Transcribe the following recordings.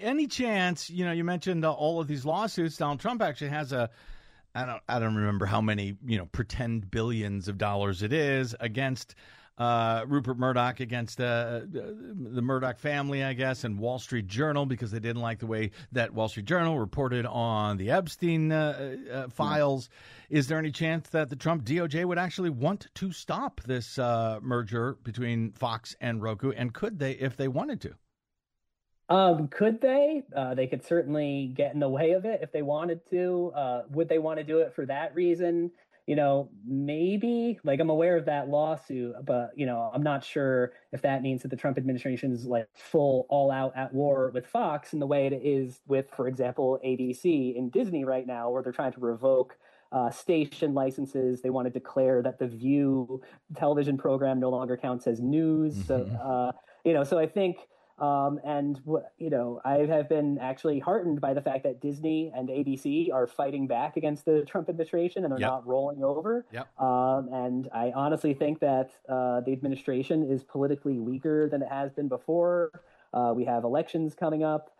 any chance, you mentioned all of these lawsuits. Donald Trump actually has I don't remember how many, pretend billions of dollars it is against Rupert Murdoch, against the Murdoch family, I guess, and Wall Street Journal, because they didn't like the way that Wall Street Journal reported on the Epstein files. Is there any chance that the Trump DOJ would actually want to stop this merger between Fox and Roku? And could they, if they wanted to? Could they? They could certainly get in the way of it if they wanted to. Would they want to do it for that reason? Maybe. Like, I'm aware of that lawsuit, but, I'm not sure if that means that the Trump administration is like full all out at war with Fox in the way it is with, for example, ABC and Disney right now, where they're trying to revoke station licenses. They want to declare that the View television program no longer counts as news. Mm-hmm. So I think, I have been actually heartened by the fact that Disney and ABC are fighting back against the Trump administration, and they're not rolling over. Yep. And I honestly think that the administration is politically weaker than it has been before. We have elections coming up.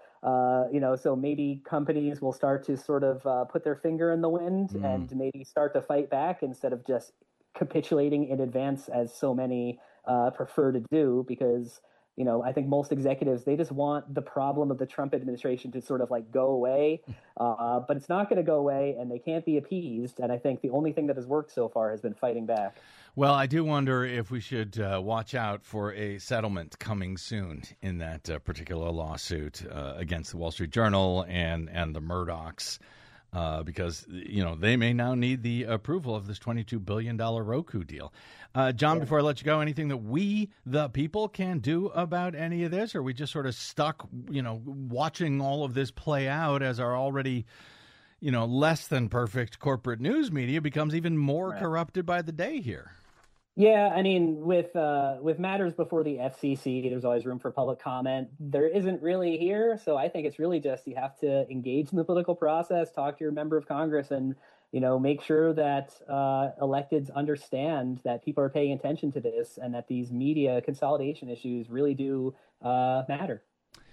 So maybe companies will start to sort of put their finger in the wind and maybe start to fight back instead of just capitulating in advance, as so many prefer to do, because I think most executives, they just want the problem of the Trump administration to sort of like go away, but it's not going to go away, and they can't be appeased. And I think the only thing that has worked so far has been fighting back. Well, I do wonder if we should watch out for a settlement coming soon in that particular lawsuit against the Wall Street Journal and the Murdochs. Because, they may now need the approval of this $22 billion Roku deal. John, before I let you go, anything that we, the people, can do about any of this? Or are we just sort of stuck, watching all of this play out as our already, less than perfect corporate news media becomes even more corrupted by the day here? Yeah, I mean, with matters before the FCC, there's always room for public comment. There isn't really here, so I think it's really just you have to engage in the political process, talk to your member of Congress, and make sure that electeds understand that people are paying attention to this and that these media consolidation issues really do matter.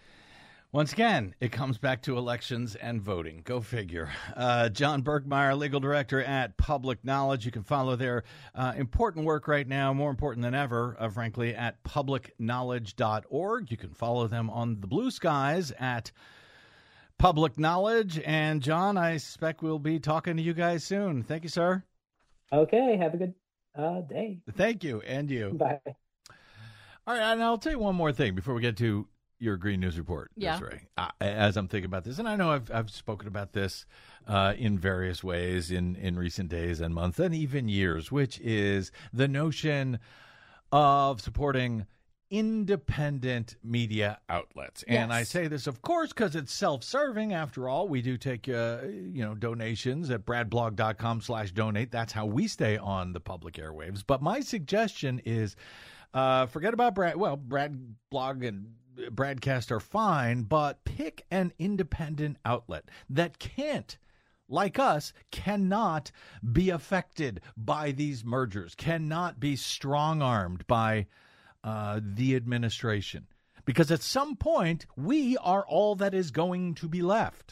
Once again, it comes back to elections and voting. Go figure. John Burkmeyer, legal director at Public Knowledge. You can follow their important work right now, more important than ever, frankly, at publicknowledge.org. You can follow them on the blue skies at Public Knowledge. And, John, I suspect we'll be talking to you guys soon. Thank you, sir. Okay. Have a good day. Thank you. And you. Bye. All right. And I'll tell you one more thing before we get to your Green News Report, Desiree, as I'm thinking about this. And I know I've spoken about this in various ways in recent days and months and even years, which is the notion of supporting independent media outlets. Yes. And I say this, of course, because it's self-serving. After all, we do take, donations at bradblog.com/donate. That's how we stay on the public airwaves. But my suggestion is forget about Brad Blog and Bradcast are fine, but pick an independent outlet that like us, cannot be affected by these mergers, cannot be strong-armed by the administration. Because at some point, we are all that is going to be left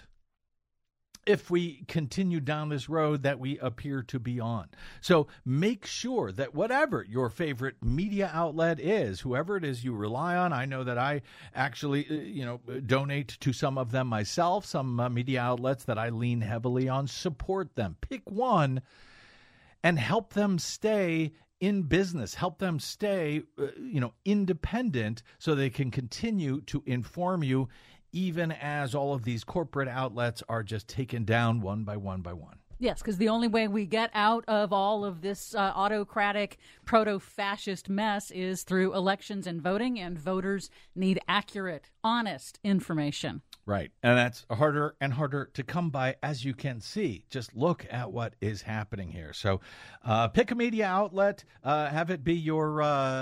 if we continue down this road that we appear to be on. So make sure that whatever your favorite media outlet is, whoever it is you rely on, I know that I actually, donate to some of them myself, some media outlets that I lean heavily on, support them. Pick one and help them stay in business, help them stay, independent so they can continue to inform you even as all of these corporate outlets are just taken down one by one by one. Yes, because the only way we get out of all of this autocratic, proto-fascist mess is through elections and voting, and voters need accurate, honest information. Right, and that's harder and harder to come by, as you can see. Just look at what is happening here. So pick a media outlet, have it be your,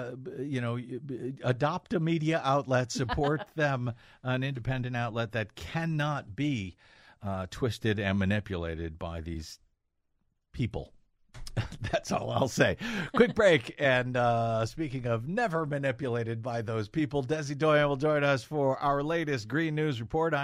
adopt a media outlet, support them, an independent outlet that cannot be twisted and manipulated by these people. That's all I'll say. Quick break. And speaking of never manipulated by those people, Desi Doyen will join us for our latest Green News Report.